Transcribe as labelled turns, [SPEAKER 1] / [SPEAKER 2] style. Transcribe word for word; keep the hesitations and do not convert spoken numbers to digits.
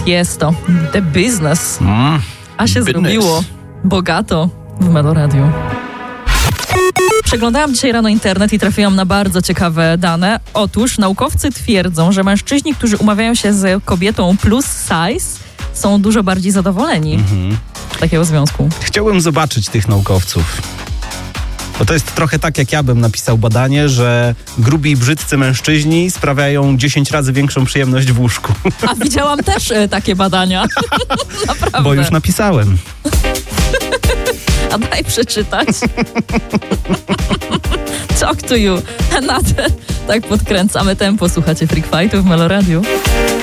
[SPEAKER 1] Tiesto, The Business.
[SPEAKER 2] Mm,
[SPEAKER 1] A się
[SPEAKER 2] business.
[SPEAKER 1] zrobiło bogato w Meloradiu. Przeglądałam dzisiaj rano internet i trafiłam na bardzo ciekawe dane. Otóż naukowcy twierdzą, że mężczyźni, którzy umawiają się z kobietą plus size, są dużo bardziej zadowoleni
[SPEAKER 2] Mhm.
[SPEAKER 1] z takiego związku.
[SPEAKER 2] Chciałbym zobaczyć tych naukowców. Bo to jest trochę tak, jak ja bym napisał badanie, że grubi i brzydcy mężczyźni sprawiają dziesięć razy większą przyjemność w łóżku.
[SPEAKER 1] A widziałam też e, takie badania. Naprawdę.
[SPEAKER 2] Bo już napisałem.
[SPEAKER 1] A daj przeczytać. Talk to you. Na te, tak podkręcamy tempo. Słuchacie Freak Fightu w Meloradiu.